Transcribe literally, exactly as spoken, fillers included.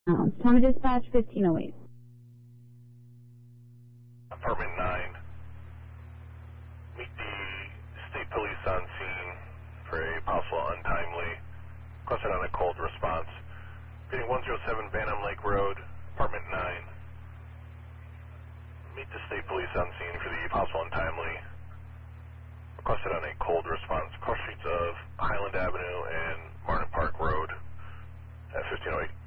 Um, time of dispatch, fifteen oh eight. Apartment nine. Meet the state police on scene for a possible untimely. Requested on a cold response. Getting one oh seven Bantam Lake Road, Apartment nine. Meet the state police on scene for the possible untimely. Requested on a cold response. Cross streets of Highland Avenue and Martin Park Road at fifteen oh eight.